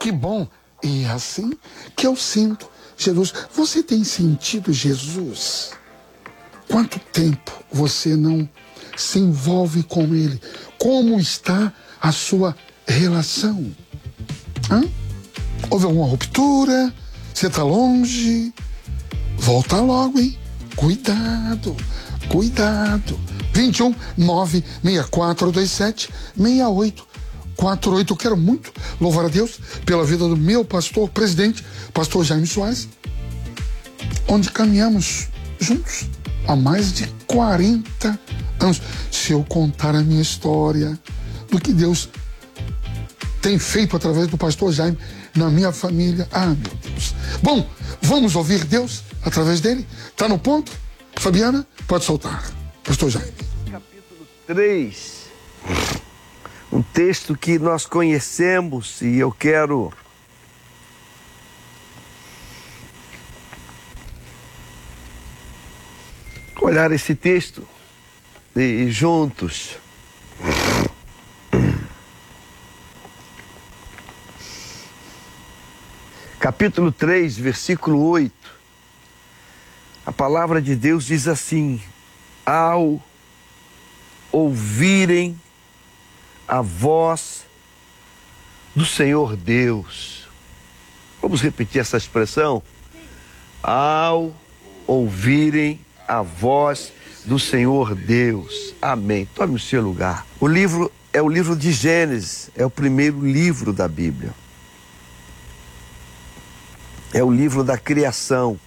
que bom. E é assim que eu sinto Jesus. Você tem sentido Jesus? Quanto tempo você não se envolve com Ele? Como está a sua relação? Houve alguma ruptura? Você está longe? Volta logo, hein? Cuidado, cuidado. 21 96427 6848. Eu quero muito louvar a Deus pela vida do meu pastor, presidente, pastor Jaime Soares, onde caminhamos juntos há mais de 40 anos. Se eu contar a minha história, do que Deus tem feito através do pastor Jaime na minha família, meu Deus. Bom, vamos ouvir Deus através dele? Tá no ponto? Fabiana, pode soltar. Pastor Jaime. Capítulo 3, um texto que nós conhecemos, e eu quero olhar esse texto e juntos capítulo 3, versículo 8, a palavra de Deus diz assim: ao ouvirem a voz do Senhor Deus. Vamos repetir essa expressão? Ao ouvirem a voz do Senhor Deus. Amém. Tome o seu lugar. O livro é o livro de Gênesis, é o primeiro livro da Bíblia. É o livro da criação,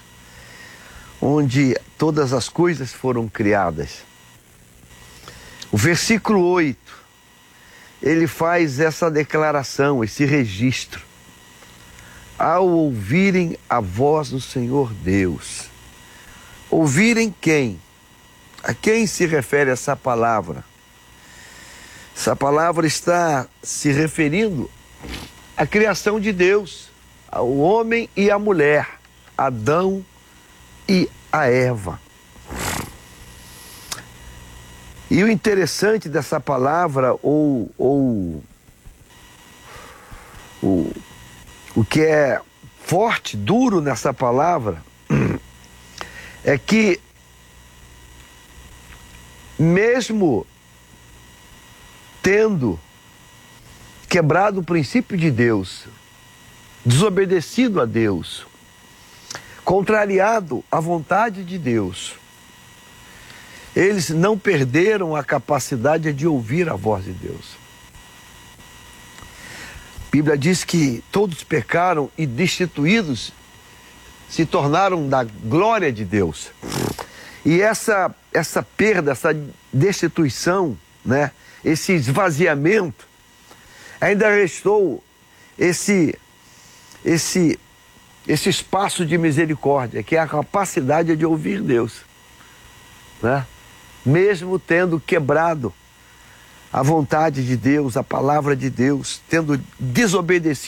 onde todas as coisas foram criadas. O versículo 8, ele faz essa declaração, esse registro. Ao ouvirem a voz do Senhor Deus. Ouvirem quem? A quem se refere essa palavra? Essa palavra está se referindo à criação de Deus, ao homem e à mulher, Adão e a Eva. E o interessante dessa palavra, o que é forte, duro nessa palavra, é que mesmo tendo quebrado o princípio de Deus, desobedecido a Deus, contrariado a vontade de Deus, eles não perderam a capacidade de ouvir a voz de Deus. A Bíblia diz que todos pecaram e destituídos se tornaram da glória de Deus. E essa perda, essa destituição, né, esse esvaziamento, ainda restou esse espaço de misericórdia, que é a capacidade de ouvir Deus, né? Mesmo tendo quebrado a vontade de Deus, a palavra de Deus, tendo desobedecido